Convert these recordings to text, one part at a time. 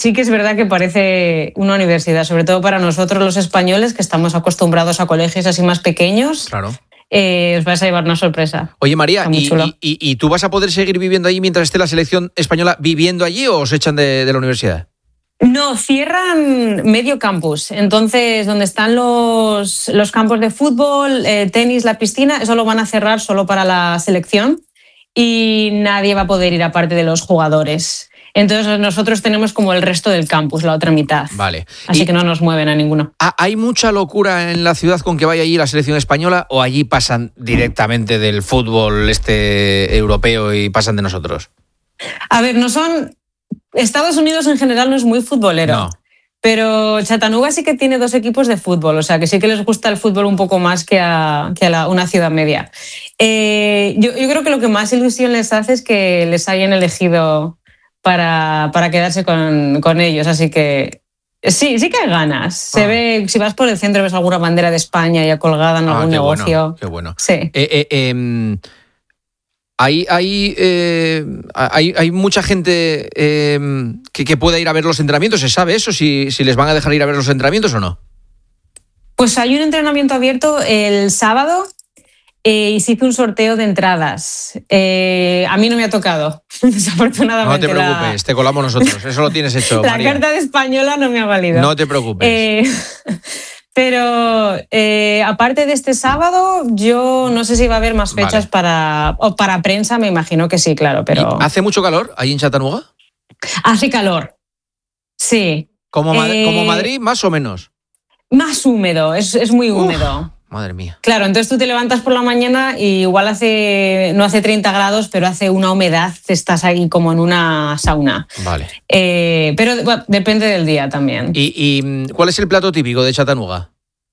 sí que es verdad que parece una universidad, sobre todo para nosotros los españoles, que estamos acostumbrados a colegios así más pequeños. Claro. Os vais a llevar una sorpresa. Oye, María, ¿y tú vas a poder seguir viviendo allí mientras esté la selección española viviendo allí o os echan de la universidad? No, cierran medio campus. Entonces, donde están los campos de fútbol, tenis, la piscina, eso lo van a cerrar solo para la selección y nadie va a poder ir aparte de los jugadores. Entonces nosotros tenemos como el resto del campus, la otra mitad. Vale. Así que no nos mueven a ninguno. ¿Hay mucha locura en la ciudad con que vaya allí la selección española o allí pasan directamente del fútbol europeo y pasan de nosotros? A ver, no son... Estados Unidos en general no es muy futbolero. No. Pero Chattanooga sí que tiene 2 equipos de fútbol, o sea que sí que les gusta el fútbol un poco más que a una ciudad media. Yo creo que lo que más ilusión les hace es que les hayan elegido para quedarse con ellos, así que sí que hay ganas. Se ve, si vas por el centro ves alguna bandera de España ya colgada en algún negocio. Qué bueno. Sí. Hay mucha gente que pueda ir a ver los entrenamientos. ¿Se sabe eso? Si les van a dejar ir a ver los entrenamientos o no. Pues hay un entrenamiento abierto el sábado y se hizo un sorteo de entradas. A mí no me ha tocado, desafortunadamente. No te preocupes, te colamos nosotros. Eso lo tienes hecho, La María. carta de española no me ha valido. No te preocupes. Pero aparte de este sábado, yo no sé si va a haber más fechas para prensa, me imagino que sí, claro. Pero ¿Hace mucho calor ahí en Chattanooga? Hace calor, sí. ¿Como Madrid, más o menos? Más húmedo, es muy húmedo. Madre mía. Claro, entonces tú te levantas por la mañana y igual no hace 30 grados, pero hace una humedad, estás ahí como en una sauna. Vale. Pero bueno, depende del día también. ¿Y cuál es el plato típico de Chattanooga?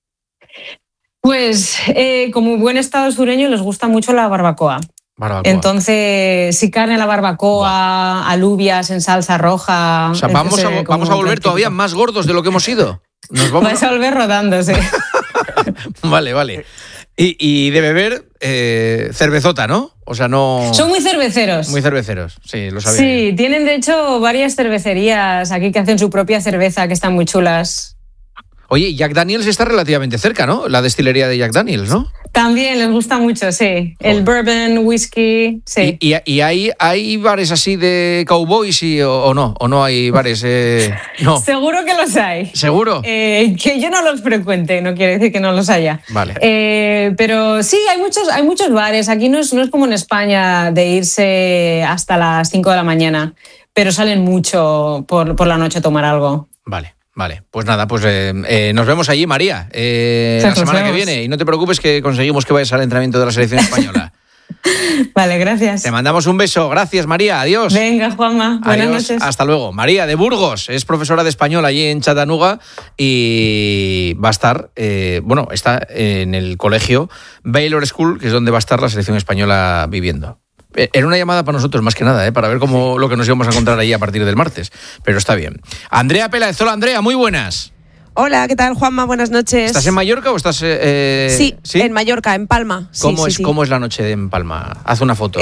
Pues como buen estado sureño les gusta mucho la barbacoa. Entonces, sí, carne a la barbacoa, alubias en salsa roja. O sea, vamos a volver todavía más gordos de lo que hemos sido. Vais a volver rodando, sí. Vale. Y de beber cervezota, ¿no? O sea, no... Son muy cerveceros. Muy cerveceros, sí, lo sabía. Sí, tienen de hecho varias cervecerías aquí que hacen su propia cerveza, que están muy chulas. Oye, Jack Daniels está relativamente cerca, ¿no? La destilería de Jack Daniels, ¿no? También les gusta mucho, sí. El bourbon, whisky, sí. ¿Y hay bares así de cowboys o no? ¿O no hay bares? No. Seguro que los hay. ¿Seguro? Que yo no los frecuente, no quiere decir que no los haya. Vale. Pero sí, hay muchos bares. Aquí no es como en España de irse hasta las 5 de la mañana, pero salen mucho por la noche a tomar algo. Vale, pues nada, nos vemos allí, María, la semana que viene. Y no te preocupes que conseguimos que vayas al entrenamiento de la selección española. Vale, gracias. Te mandamos un beso. Gracias, María. Adiós. Venga, Juanma. Buenas noches. Hasta luego. María de Burgos es profesora de español allí en Chattanooga y va a estar, está en el colegio Baylor School, que es donde va a estar la selección española viviendo. Era una llamada para nosotros, más que nada, para ver lo que nos íbamos a encontrar ahí a partir del martes. Pero está bien. Andrea Peláez. Hola, Andrea, muy buenas. Hola, ¿qué tal, Juanma? Buenas noches. ¿Estás en Mallorca o estás...? Sí, en Mallorca, en Palma. ¿Cómo es la noche en Palma? Haz una foto.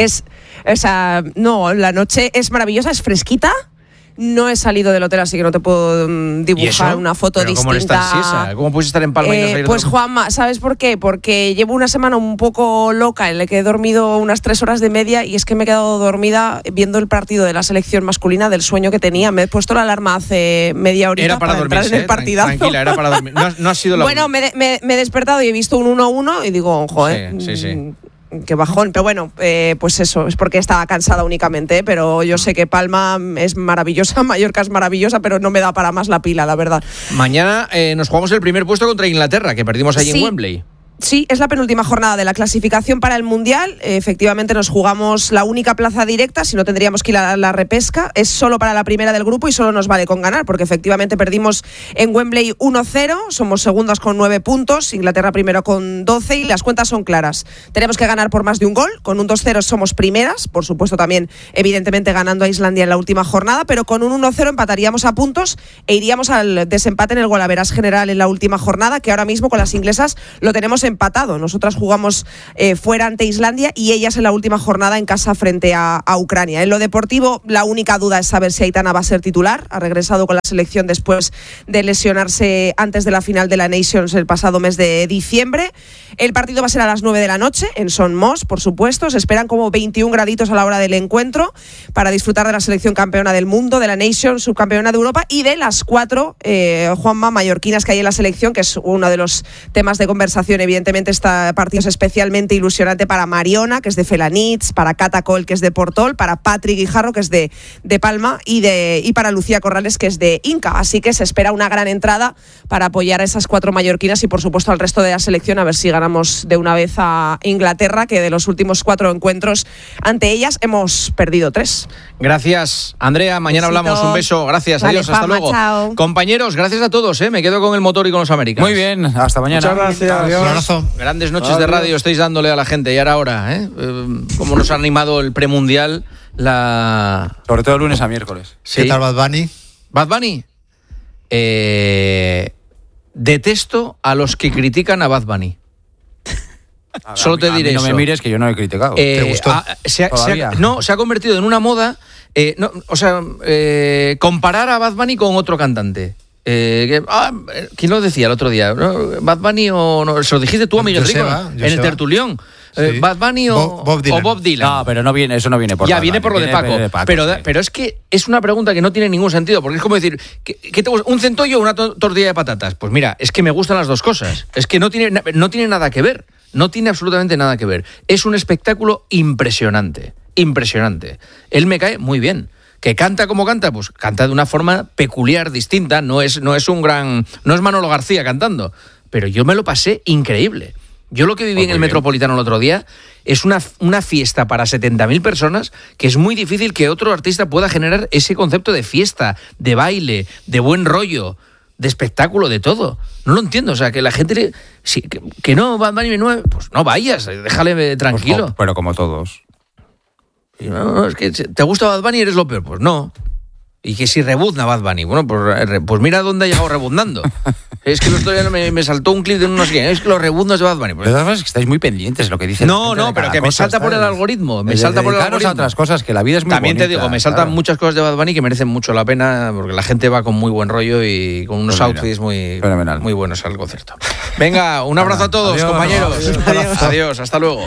La noche es maravillosa, es fresquita. No he salido del hotel, así que no te puedo dibujar una foto ¿Pero distinta. ¿Cómo estás? ¿Cómo puedes estar en Palma y no salir? Pues Juanma, ¿sabes por qué? Porque llevo una semana un poco loca en la que he dormido unas 3 horas de media y es que me he quedado dormida viendo el partido de la selección masculina, del sueño que tenía. Me he puesto la alarma hace media horita para entrar en el partidazo. Tranquila, era para dormir. No ha sido la... Bueno, me he despertado y he visto un 1-1 y digo, joder... Sí. Qué bajón, pero bueno, pues eso, es porque estaba cansada únicamente, pero yo sé que Palma es maravillosa, Mallorca es maravillosa, pero no me da para más la pila, la verdad. Mañana nos jugamos el primer puesto contra Inglaterra, que perdimos allí en Wembley. Sí, es la penúltima jornada de la clasificación para el Mundial. Efectivamente nos jugamos la única plaza directa, si no tendríamos que ir a la repesca. Es solo para la primera del grupo y solo nos vale con ganar, porque efectivamente perdimos en Wembley 1-0, somos segundas con 9 puntos, Inglaterra primero con 12 y las cuentas son claras. Tenemos que ganar por más de un gol, con un 2-0 somos primeras, por supuesto también evidentemente ganando a Islandia en la última jornada, pero con un 1-0 empataríamos a puntos e iríamos al desempate en el golaveras general en la última jornada, que ahora mismo con las inglesas lo tenemos hemos empatado. Nosotras jugamos fuera ante Islandia y ellas en la última jornada en casa frente a Ucrania. En lo deportivo, la única duda es saber si Aitana va a ser titular. Ha regresado con la selección después de lesionarse antes de la final de la Nations el pasado mes de diciembre. El partido va a ser a las 9 de la noche en Son Moss, por supuesto. Se esperan como 21 graditos a la hora del encuentro para disfrutar de la selección campeona del mundo, de la Nations, subcampeona de Europa y de las 4 Juanma mallorquinas que hay en la selección, que es uno de los temas de conversación. Evidentemente este partido es especialmente ilusionante para Mariona, que es de Felanitx, para Cata Coll, que es de Portol, para Patri Guijarro, que es de Palma, y para Lucía Corrales, que es de Inca. Así que se espera una gran entrada para apoyar a esas 4 mallorquinas y por supuesto al resto de la selección, a ver si ganamos de una vez a Inglaterra, que de los últimos 4 encuentros ante ellas hemos perdido 3. Gracias, Andrea. Mañana hablamos. Un beso. Gracias. Vale, adiós. Hasta Fama, luego. chao. Compañeros, gracias a todos. Me quedo con el motor y con los Americanos. Muy bien. Hasta mañana. Muchas gracias. Adiós. Un abrazo. Grandes noches de radio estáis dándole a la gente. Y ahora, cómo nos ha animado el premundial. Sobre todo lunes a miércoles. ¿Sí? ¿Qué tal Bad Bunny? Bad Bunny. Detesto a los que critican a Bad Bunny. Solo te diré no eso. me mires que yo no he criticado. ¿Te gustó? Se ha convertido en una moda. Comparar a Bad Bunny con otro cantante. ¿Quién lo decía el otro día? ¿No? ¿Bad Bunny o no? Se lo dijiste tú a Miguel Rico en el tertulión. Sí. ¿Bad Bunny o Bob Dylan? No, pero eso no viene por Ya Bad viene Bunny, por lo de Paco. Pero es que es una pregunta que no tiene ningún sentido, porque es como decir, ¿qué te gusta? ¿Un centollo o una tortilla de patatas? Pues mira, es que me gustan las dos cosas. Es que no tiene nada que ver. No tiene absolutamente nada que ver. Es un espectáculo impresionante. Impresionante. Él me cae muy bien. ¿Que canta como canta? Pues canta de una forma peculiar, distinta. No es Manolo García cantando. Pero yo me lo pasé increíble. Yo lo que viví en el Metropolitano el otro día es una fiesta para 70.000 personas, que es muy difícil que otro artista pueda generar ese concepto de fiesta, de baile, de buen rollo, de espectáculo, de todo. No lo entiendo. O sea, que la gente... que no, Bad Bunny no... Pues no vayas, déjale tranquilo. Pues, pero como todos. No, es que ¿te gusta Bad Bunny y eres lo peor? Pues no. Y que si rebuzna Bad Bunny. Bueno, pues mira dónde ha llegado rebuznando. Es que me saltó un clip de unos que es que los rebuznos de Bad Bunny. Pues, de todas maneras, que estáis muy pendientes de lo que dicen. No, pero que me salta por el algoritmo. Me salta por el algoritmo. A otras cosas, que la vida es muy También bonita, te digo, me saltan muchas cosas de Bad Bunny que merecen mucho la pena, porque la gente va con muy buen rollo y con unos outfits muy buenos al concierto. Venga, un abrazo a todos, adiós, compañeros. Adiós, hasta luego.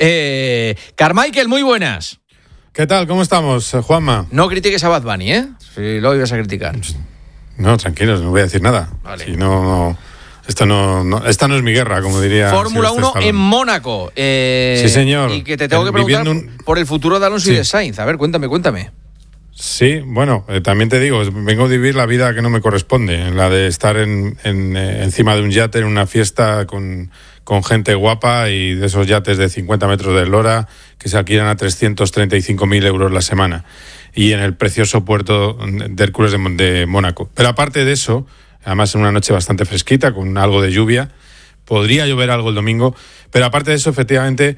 Carmichael, muy buenas. ¿Qué tal? ¿Cómo estamos, Juanma? No critiques a Bad Bunny, si lo ibas a criticar. No, tranquilos, no voy a decir nada. Vale. Si esta no es mi guerra, como diría. Fórmula 1 en Mónaco. Sí, señor. Y que te tengo que preguntar por el futuro de Alonso y de Sainz. A ver, cuéntame. Sí, bueno, también te digo, vengo a vivir la vida que no me corresponde, la de estar encima de un yate en una fiesta con gente guapa y de esos yates de 50 metros de eslora que se alquilan a 335.000 euros la semana y en el precioso puerto de Hércules de Mónaco. Pero aparte de eso, además en una noche bastante fresquita con algo de lluvia, podría llover algo el domingo, pero aparte de eso, efectivamente,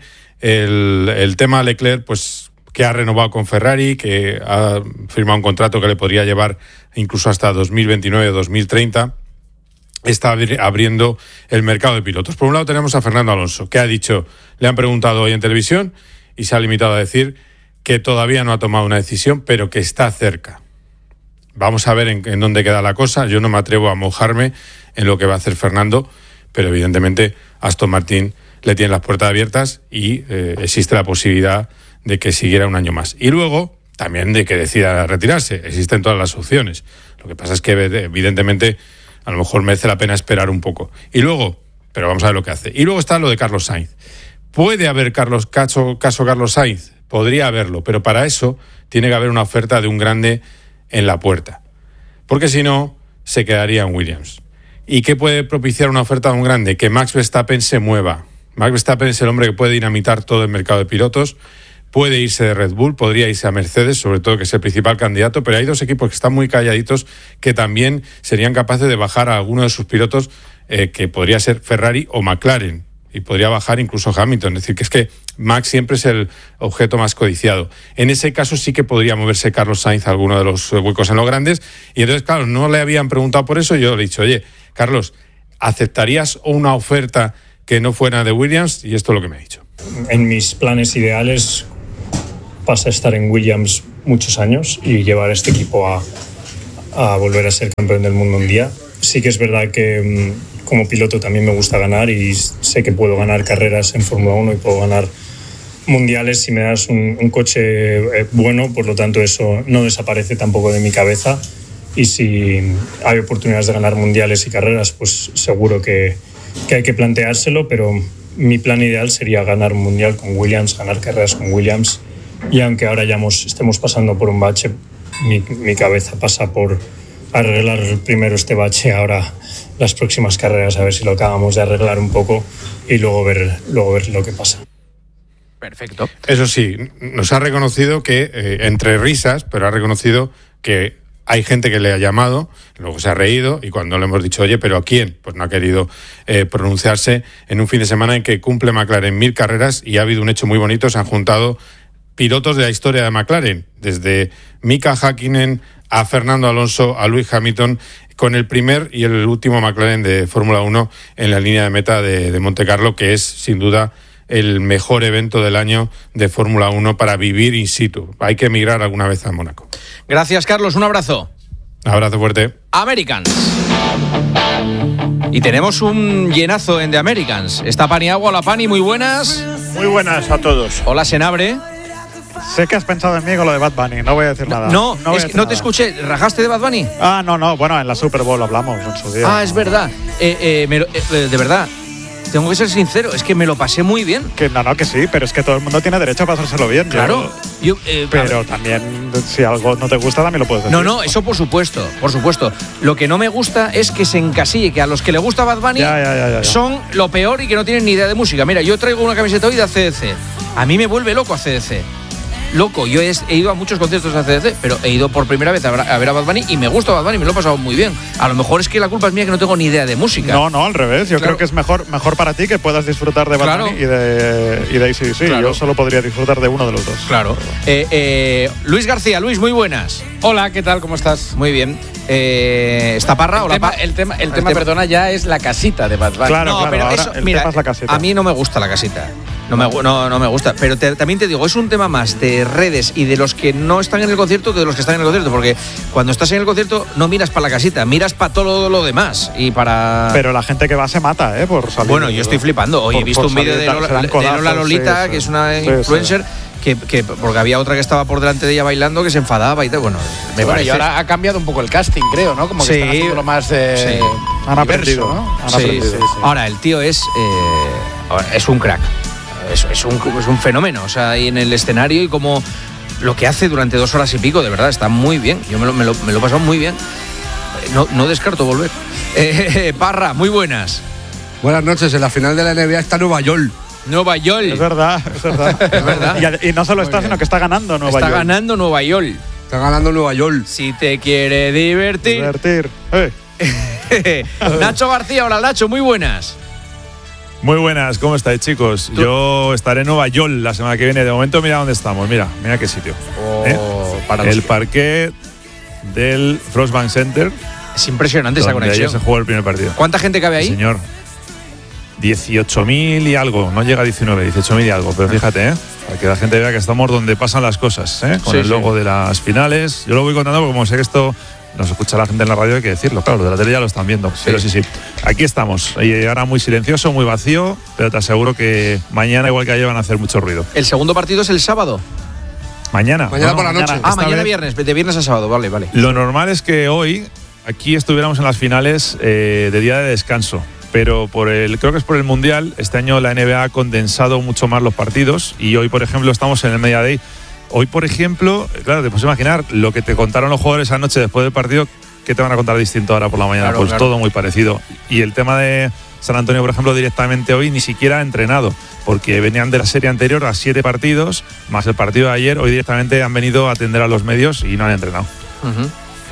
el tema Leclerc, pues que ha renovado con Ferrari, que ha firmado un contrato que le podría llevar incluso hasta 2029 o 2030, está abriendo el mercado de pilotos. Por un lado tenemos a Fernando Alonso, que ha dicho, le han preguntado hoy en televisión y se ha limitado a decir que todavía no ha tomado una decisión, pero que está cerca. Vamos a ver en dónde queda la cosa. Yo no me atrevo a mojarme en lo que va a hacer Fernando, pero evidentemente Aston Martin le tiene las puertas abiertas y existe la posibilidad de que siguiera un año más. Y luego, también de que decida retirarse. Existen todas las opciones. Lo que pasa es que, evidentemente, a lo mejor merece la pena esperar un poco. Y luego, pero vamos a ver lo que hace. Y luego está lo de Carlos Sainz. ¿Puede haber caso Carlos Sainz? Podría haberlo, pero para eso tiene que haber una oferta de un grande en la puerta. Porque si no, se quedaría en Williams. ¿Y qué puede propiciar una oferta de un grande? Que Max Verstappen se mueva. Max Verstappen es el hombre que puede dinamitar todo el mercado de pilotos. Puede irse de Red Bull, podría irse a Mercedes, sobre todo que es el principal candidato, pero hay dos equipos que están muy calladitos que también serían capaces de bajar a alguno de sus pilotos, que podría ser Ferrari o McLaren, y podría bajar incluso Hamilton. Es decir, que es que Max siempre es el objeto más codiciado. En ese caso sí que podría moverse Carlos Sainz a alguno de los huecos en los grandes, y entonces, claro, no le habían preguntado por eso, yo le he dicho, oye, Carlos, ¿aceptarías una oferta que no fuera de Williams, y esto es lo que me ha dicho. En mis planes ideales pasa a estar en Williams muchos años y llevar a este equipo a volver a ser campeón del mundo un día. Sí que es verdad que como piloto también me gusta ganar y sé que puedo ganar carreras en Fórmula 1 y puedo ganar mundiales si me das un coche bueno, por lo tanto eso no desaparece tampoco de mi cabeza, y si hay oportunidades de ganar mundiales y carreras, pues seguro que hay que planteárselo, pero mi plan ideal sería ganar un mundial con Williams, ganar carreras con Williams, y aunque ahora ya estemos pasando por un bache, mi cabeza pasa por arreglar primero este bache, ahora las próximas carreras, a ver si lo acabamos de arreglar un poco y luego ver lo que pasa. Perfecto. Eso sí, nos ha reconocido que, entre risas, pero ha reconocido que hay gente que le ha llamado, luego se ha reído, y cuando le hemos dicho, oye, ¿pero a quién? Pues no ha querido pronunciarse en un fin de semana en que cumple McLaren 1000 carreras y ha habido un hecho muy bonito. Se han juntado pilotos de la historia de McLaren, desde Mika Häkkinen a Fernando Alonso, a Lewis Hamilton, con el primer y el último McLaren de Fórmula 1 en la línea de meta de Monte Carlo, que es sin duda el mejor evento del año de Fórmula 1 para vivir in situ. Hay que emigrar alguna vez a Mónaco. Gracias, Carlos. Un abrazo. Un abrazo fuerte. Americans. Y tenemos un llenazo en The Americans. Está Paniagua. Hola, Pani, muy buenas. Muy buenas a todos. Hola, Senabre. Sé que has pensado en mí con lo de Bad Bunny, no voy a decir nada. No te escuché. ¿Rajaste de Bad Bunny? No, bueno, en la Super Bowl hablamos en su día. Es verdad. De verdad. Tengo que ser sincero, es que me lo pasé muy bien. Que sí, pero es que todo el mundo tiene derecho a pasárselo bien. Claro. Pero también, si algo no te gusta, también lo puedes decir. No, eso por supuesto. Lo que no me gusta es que se encasille, que a los que le gusta Bad Bunny ya. son lo peor y que no tienen ni idea de música. Mira, yo traigo una camiseta hoy de AC/DC. A mí me vuelve loco AC/DC. Loco, yo he ido a muchos conciertos de AC/DC, pero he ido por primera vez a ver a Bad Bunny y me gusta Bad Bunny, me lo he pasado muy bien. A lo mejor es que la culpa es mía, que no tengo ni idea de música. No, al revés. Yo creo que es mejor para ti que puedas disfrutar de Bad Bunny y de AC/DC. Yo solo podría disfrutar de uno de los dos. Claro. Luis García, Luis, muy buenas. Hola, ¿qué tal? ¿Cómo estás? Muy bien. ¿Está Parra? El tema, perdona, ya es la casita de Bad Bunny. Claro, pero ahora eso, el mira, tema es la casita. A mí no me gusta la casita. No me gusta. Pero también te digo, es un tema más de redes y de los que no están en el concierto que de los que están en el concierto. Porque cuando estás en el concierto no miras para la casita, miras para todo lo demás. Pero la gente que va se mata, por salir. Bueno, yo estoy flipando. Hoy he visto un vídeo de Lola Lolita, sí. Que es una influencer. Sí. Que porque había otra que estaba por delante de ella bailando que se enfadaba y tal. Bueno, me parece. Y ahora ha cambiado un poco el casting, creo, ¿no? Como que están haciendo lo más han aprendido, ¿no? Sí. Ahora, el tío es un crack. Es un fenómeno, o sea, ahí en el escenario y como lo que hace durante 2 horas y pico, de verdad, está muy bien. Yo me lo he pasado muy bien. No descarto volver. Parra, muy buenas. Buenas noches. En la final de la NBA está Nueva York. Es verdad. Es verdad. Y no solo está, sino que está ganando Nueva York. Está ganando Nueva York. Si te quiere divertir. Nacho García, hola Nacho, muy buenas. Muy buenas, ¿cómo estáis, chicos? Yo estaré en Nueva York la semana que viene. De momento, mira dónde estamos. Mira qué sitio. El parquet del Frostbank Center. Es impresionante esa conexión. Ayer se jugó el primer partido. ¿Cuánta gente cabe ahí? Señor. 18.000 y algo. No llega a 19, 18.000 y algo. Pero fíjate, para que la gente vea que estamos donde pasan las cosas, con el logo de las finales. Yo lo voy contando porque como sé que esto nos escucha la gente en la radio, hay que decirlo. Claro, de la tele ya lo están viendo. Sí. Pero sí. Aquí estamos. Y ahora muy silencioso, muy vacío, pero te aseguro que mañana, igual que ayer, van a hacer mucho ruido. ¿El segundo partido es el sábado? Mañana por la noche. Mañana viernes, de viernes a sábado, vale. Lo normal es que hoy aquí estuviéramos en las finales de día de descanso. Pero creo que es por el Mundial. Este año la NBA ha condensado mucho más los partidos y hoy, por ejemplo, estamos en el Media Day. Hoy, por ejemplo, claro, te puedes imaginar lo que te contaron los jugadores anoche después del partido. ¿Qué te van a contar distinto ahora por la mañana? Claro. Todo muy parecido. Y el tema de San Antonio, por ejemplo, directamente hoy ni siquiera ha entrenado, porque venían de la serie anterior a 7 partidos, más el partido de ayer. Hoy directamente han venido a atender a los medios y no han entrenado. Uh-huh.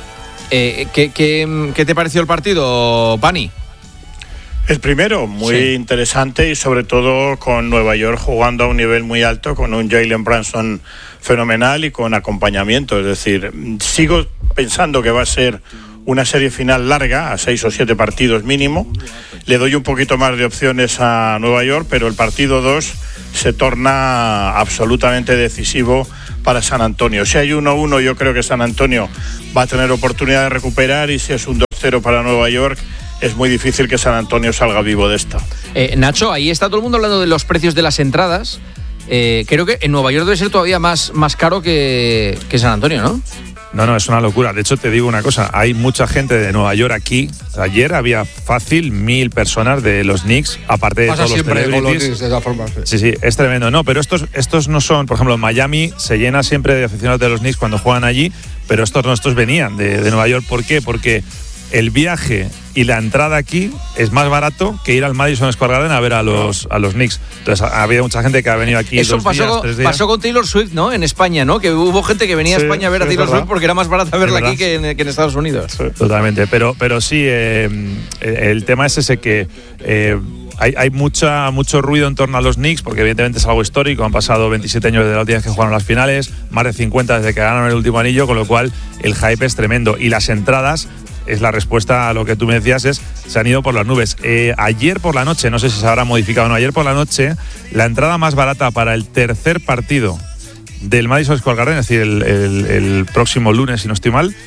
¿Qué te pareció el partido, Pani? El primero, muy interesante y sobre todo con Nueva York jugando a un nivel muy alto, con un Jalen Brunson fenomenal y con acompañamiento. Es decir, sigo pensando que va a ser una serie final larga, a 6 o 7 partidos mínimo, Le doy un poquito más de opciones a Nueva York, pero el partido 2 se torna absolutamente decisivo para San Antonio. Si hay 1-1, yo creo que San Antonio va a tener oportunidad de recuperar, y si es un 2-0 para Nueva York, es muy difícil que San Antonio salga vivo de esta. Nacho, ahí está todo el mundo hablando de los precios de las entradas. Creo que en Nueva York debe ser todavía más caro que San Antonio, ¿no? No, es una locura. De hecho, te digo una cosa, hay mucha gente de Nueva York aquí. Ayer había fácil 1.000 personas de los Knicks, aparte de todos los celebrities. De todas formas. Sí, es tremendo. No, pero estos no son, por ejemplo, en Miami se llena siempre de aficionados de los Knicks cuando juegan allí, pero estos venían de Nueva York. ¿Por qué? Porque el viaje y la entrada aquí es más barato que ir al Madison Square Garden a ver a los Knicks. Entonces había mucha gente que ha venido aquí. Eso 2 días, 3 días. Pasó con Taylor Swift, ¿no? En España, ¿no? Que hubo gente que venía a España a ver a Taylor Swift porque era más barata verla aquí que en Estados Unidos. Sí. Totalmente, pero sí, el tema es ese que hay mucho ruido en torno a los Knicks, porque evidentemente es algo histórico. Han pasado 27 años desde la última vez que jugaron las finales, más de 50 desde que ganaron el último anillo, con lo cual el hype es tremendo. Y las entradas, es la respuesta a lo que tú me decías, se han ido por las nubes. Ayer por la noche, no sé si se habrá modificado o no, ayer por la noche, la entrada más barata para el tercer partido del Madison Square Garden, es decir, el próximo lunes, si no estoy mal,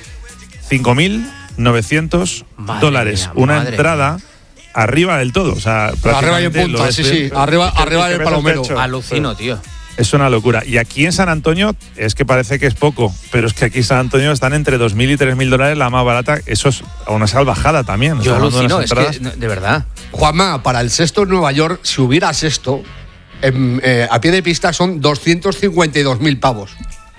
$5.900. Una entrada arriba del todo. O sea, arriba y en punta, sí. Arriba del palomero. Alucino, tío. Es una locura. Y aquí en San Antonio es que parece que es poco, pero es que aquí en San Antonio están entre $2.000 y $3.000 la más barata. Eso es a una salvajada también. Yo alucino, es que, de verdad. Juanma, para el sexto en Nueva York, si hubiera sexto, a pie de pista son 252.000 pavos.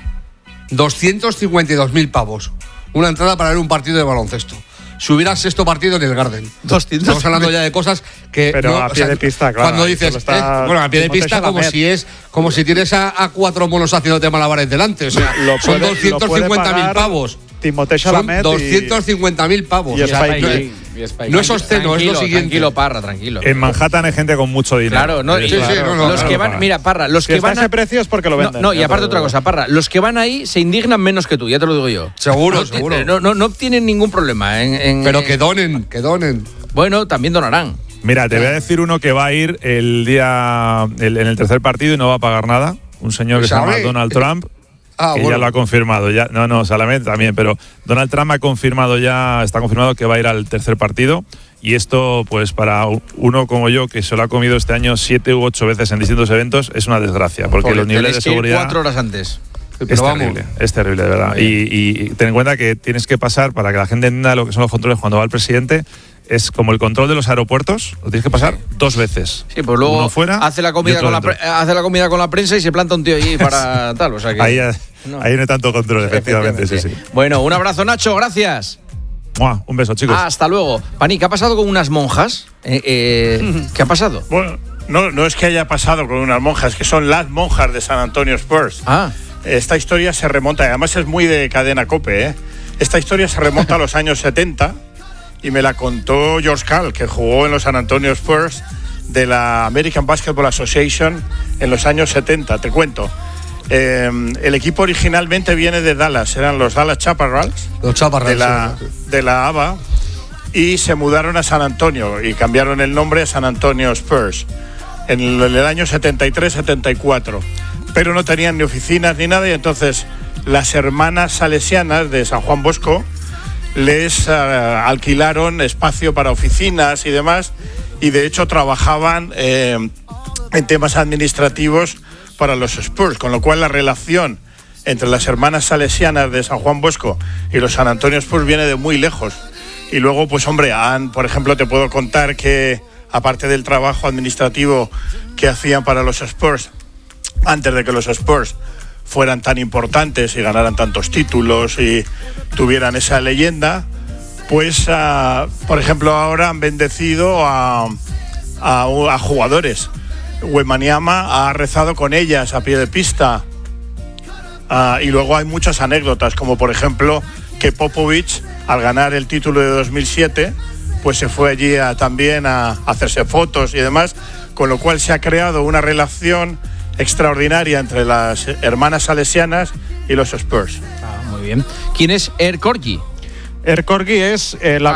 252.000 pavos. Una entrada para ver un partido de baloncesto. Si hubiera sexto partido en el Garden. 200. Estamos hablando ya de cosas que. Pero no, a pie de pista, claro. Cuando dices. A pie de pista, como si tienes a 4 monos haciéndote malabares delante. O sea, son 250.000 pavos. Timothée Chalamet. Son 250.000 pavos. No es obsceno, es lo siguiente. Tranquilo, Parra, tranquilo. En Manhattan hay gente con mucho dinero. Claro, no. Los que van. Mira, Parra, los que van. A ese precio es porque lo venden. No, y aparte otra cosa, Parra, los que van ahí se indignan menos que tú, ya te lo digo yo. Seguro. No tienen ningún problema. Pero que donen. Bueno, también donarán. Mira, te voy a decir uno que va a ir en el tercer partido y no va a pagar nada. Un señor que se llama Donald Trump. Que ya lo ha confirmado. Chalamet también, pero Donald Trump está confirmado que va a ir al tercer partido. Y esto, pues para uno como yo, que se lo ha comido este año 7 u 8 veces en distintos eventos, es una desgracia. Porque los niveles de seguridad. 4 horas antes. Es terrible, de verdad. Y ten en cuenta que tienes que pasar, para que la gente entienda lo que son los controles cuando va el presidente, es como el control de los aeropuertos, lo tienes que pasar 2 veces. Sí, pues luego fuera, hace la comida con la prensa y se planta un tío allí para tal. O sea que, ahí no hay tanto control, efectivamente. Sí. Bueno, un abrazo, Nacho, gracias. Un beso, chicos. Hasta luego. Pani, ¿qué ha pasado con unas monjas? ¿Qué ha pasado? Bueno, no es que haya pasado con unas monjas, que son las monjas de San Antonio Spurs. Esta historia se remonta, y además es muy de cadena COPE, Esta historia se remonta a los años 70 y me la contó George Karl, que jugó en los San Antonio Spurs de la American Basketball Association en los años 70. Te cuento. El equipo originalmente viene de Dallas, eran los Dallas Chaparrals, de la ABA, y se mudaron a San Antonio y cambiaron el nombre a San Antonio Spurs en el año 73-74. Pero no tenían ni oficinas ni nada, y entonces las hermanas salesianas de San Juan Bosco les alquilaron espacio para oficinas y demás, y de hecho trabajaban en temas administrativos para los Spurs, con lo cual la relación entre las hermanas salesianas de San Juan Bosco y los San Antonio Spurs viene de muy lejos. Y luego, pues hombre, por ejemplo, te puedo contar que aparte del trabajo administrativo que hacían para los Spurs, antes de que los Spurs fueran tan importantes y ganaran tantos títulos y tuvieran esa leyenda, pues por ejemplo ahora han bendecido a jugadores. Wembanyama ha rezado con ellas a pie de pista, y luego hay muchas anécdotas, como por ejemplo que Popovich, al ganar el título de 2007, pues se fue allí también a hacerse fotos y demás, con lo cual se ha creado una relación extraordinaria entre las hermanas salesianas y los Spurs. Muy bien. ¿Quién es Air Corgi? Air Corgi es la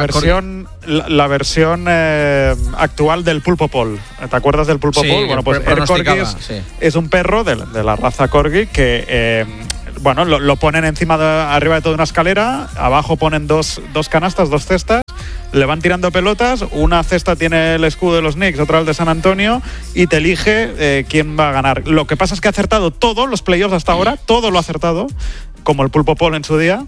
versión actual del Pulpo Pol. ¿Te acuerdas del Pulpo Pol? Bueno, pues Air Corgi es un perro de la raza Corgi que lo ponen arriba de toda una escalera, abajo ponen dos canastas, 2 cestas, le van tirando pelotas, una cesta tiene el escudo de los Knicks, otra el de San Antonio, y te elige quién va a ganar. Lo que pasa es que ha acertado todos los playoffs hasta ahora, todo lo ha acertado, como el Pulpo Pol en su día.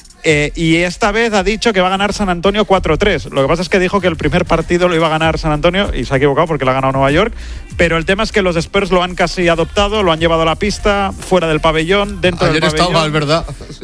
Y esta vez ha dicho que va a ganar San Antonio 4-3. Lo que pasa es que dijo que el primer partido lo iba a ganar San Antonio y se ha equivocado porque lo ha ganado Nueva York. Pero el tema es que los Spurs lo han casi adoptado, lo han llevado a la pista, fuera del pabellón, dentro del pabellón. Estaba, es verdad.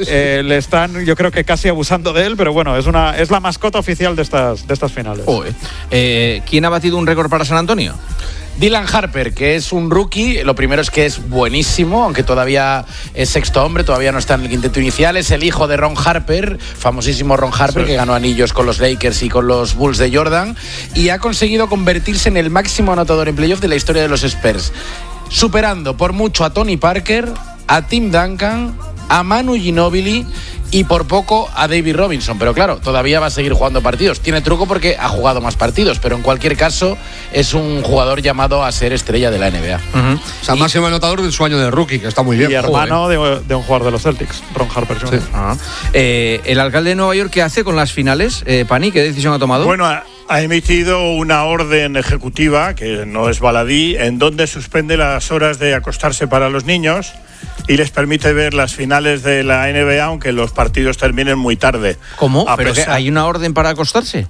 Le están, yo creo que casi abusando de él, pero bueno, es la mascota oficial de estas finales. ¿Quién ha batido un récord para San Antonio? Dylan Harper, que es un rookie. Lo primero es que es buenísimo, aunque todavía es sexto hombre, todavía no está en el quinteto inicial. Es el hijo de Ron Harper, famosísimo Ron Harper, que ganó anillos con los Lakers y con los Bulls de Jordan, y ha conseguido convertirse en el máximo anotador en playoff de la historia de los Spurs, superando por mucho a Tony Parker, a Tim Duncan, a Manu Ginobili y por poco a David Robinson. Pero claro, todavía va a seguir jugando partidos. Tiene truco porque ha jugado más partidos, pero en cualquier caso es un jugador llamado a ser estrella de la NBA. O sea, máximo anotador de su año de rookie, que está muy bien. Y hermano de un jugador de los Celtics, Ron Harper Jr. Sí. El alcalde de Nueva York, ¿qué hace con las finales? Pani, ¿qué decisión ha tomado? Bueno, ha emitido una orden ejecutiva, que no es baladí, en donde suspende las horas de acostarse para los niños y les permite ver las finales de la NBA, aunque los partidos terminen muy tarde. ¿Cómo? ¿Pero que hay una orden para acostarse?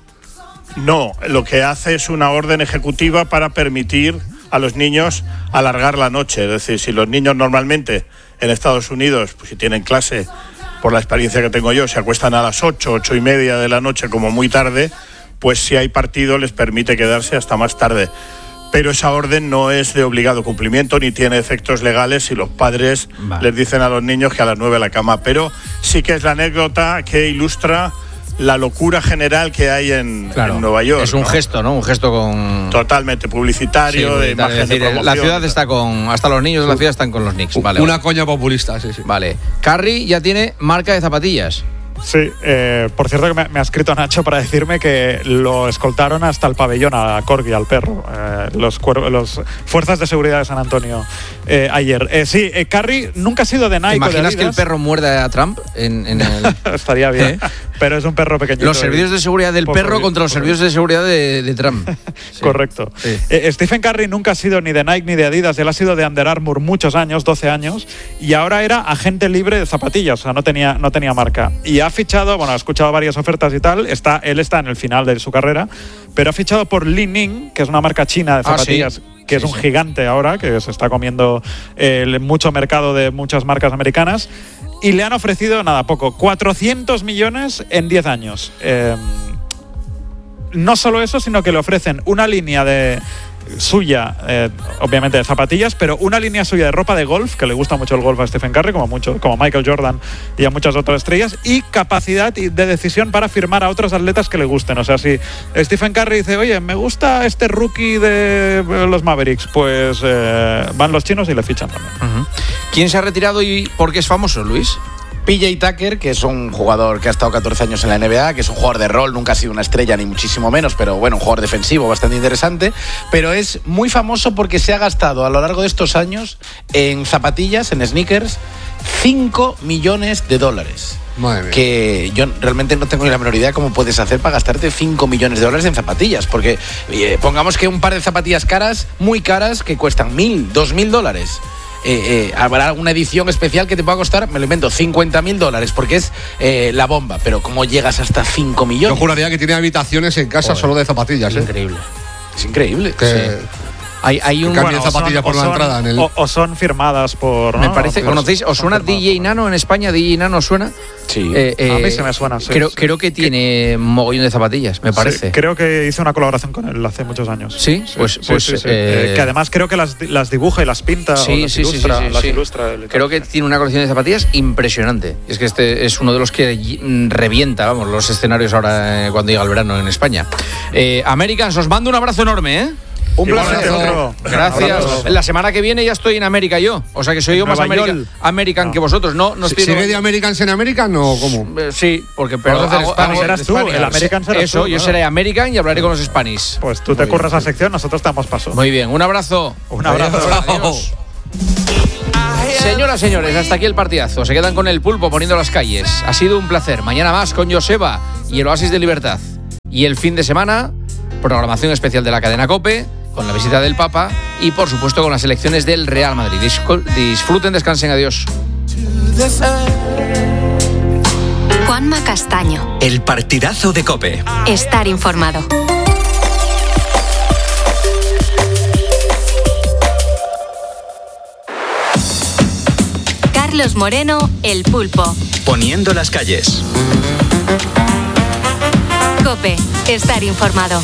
No, lo que hace es una orden ejecutiva para permitir a los niños alargar la noche. Es decir, si los niños normalmente en Estados Unidos, pues si tienen clase, por la experiencia que tengo yo, se acuestan a las 8:30 de la noche como muy tarde, pues si hay partido les permite quedarse hasta más tarde. Pero esa orden no es de obligado cumplimiento ni tiene efectos legales si los padres les dicen a los niños que a las 9 a la cama. Pero sí que es la anécdota que ilustra la locura general que hay en Nueva York. Es un gesto, ¿no? Un gesto con... Totalmente publicitario, de imagen, de promoción. La ciudad está con... Hasta los niños de la ciudad están con los Knicks. Una coña populista, sí. Vale. Curry ya tiene marca de zapatillas. Sí, por cierto que me ha escrito Nacho para decirme que lo escoltaron hasta el pabellón a Corgi, al perro, los fuerzas de seguridad de San Antonio ayer. Sí, Curry nunca ha sido de Nike. ¿Te imaginas que el perro muerda a Trump en el... Estaría bien, pero es un perro pequeñito. Los servicios de seguridad del perro contra los servicios de seguridad de Trump. Sí. Correcto. Sí. Stephen Curry nunca ha sido ni de Nike ni de Adidas, él ha sido de Under Armour muchos años, 12 años, y ahora era agente libre de zapatillas, o sea, no tenía marca. Y ha fichado, ha escuchado varias ofertas y tal, él está en el final de su carrera, pero ha fichado por Li Ning, que es una marca china de zapatillas, que es un gigante ahora, que se está comiendo mucho mercado de muchas marcas americanas, y le han ofrecido, nada, poco, 400 millones en 10 años. No solo eso, sino que le ofrecen una línea suya, obviamente de zapatillas, pero una línea suya de ropa de golf, que le gusta mucho el golf a Stephen Curry, como Michael Jordan y a muchas otras estrellas, y capacidad de decisión para firmar a otros atletas que le gusten. O sea, si Stephen Curry dice, oye, me gusta este rookie de los Mavericks, pues van los chinos y le fichan también. ¿Quién se ha retirado y por qué es famoso, Luis? PJ Tucker, que es un jugador que ha estado 14 años en la NBA, que es un jugador de rol, nunca ha sido una estrella ni muchísimo menos, pero bueno, un jugador defensivo bastante interesante, pero es muy famoso porque se ha gastado a lo largo de estos años en zapatillas, en sneakers, $5 millones. Madre mía. Que yo realmente no tengo ni la menor idea cómo puedes hacer para gastarte $5 millones en zapatillas, porque pongamos que un par de zapatillas caras, muy caras, que cuestan $1,000, $2,000. Habrá alguna edición especial que te pueda costar, me lo invento, $50,000, porque es la bomba. Pero ¿cómo llegas hasta 5 millones? Yo juraría que tiene habitaciones en casa solo de zapatillas. Increíble. Es increíble. Hay un cambio de zapatillas por la entrada en el... o son firmadas por... Me parece, ¿conocéis? ¿Os suena DJ Nano en España? ¿DJ Nano os suena? Sí. A mí se me suena, sí. Creo que tiene mogollón de zapatillas, me parece. Sí, creo que hice una colaboración con él hace muchos años. ¿Sí? Pues que además creo que las dibuja y las pinta, las ilustra. Creo que tiene una colección de zapatillas impresionante. Es que este es uno de los que revienta, los escenarios ahora cuando llega el verano en España. Americans, os mando un abrazo enorme, Un placer. Gracias. La semana que viene ya estoy en América yo. O sea que soy yo más American que vosotros. No estoy. ¿Sigue de Americans en American o cómo? Sí, porque serás tú, el American serás eso, tú, yo seré American y hablaré con los Spanish. Pues tú te curras la sección, nosotros te damos paso. Muy bien, un abrazo. Un abrazo. Adiós. Señoras, señores, hasta aquí el partidazo. Se quedan con el Pulpo poniendo las calles. Ha sido un placer. Mañana más con Joseba y el Oasis de Libertad. Y el fin de semana, programación especial de la cadena COPE, con la visita del Papa y, por supuesto, con las elecciones del Real Madrid. Disfruten, descansen, adiós. Juanma Castaño. El partidazo de COPE. Estar informado. Carlos Moreno, El Pulpo. Poniendo las calles. COPE. Estar informado.